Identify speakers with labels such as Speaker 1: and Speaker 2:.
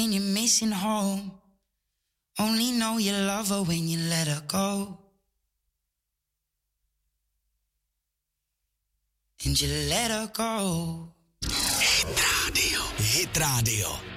Speaker 1: and you're missing home. Only know you love her when you let her go. And you let her go.
Speaker 2: Hit Radio.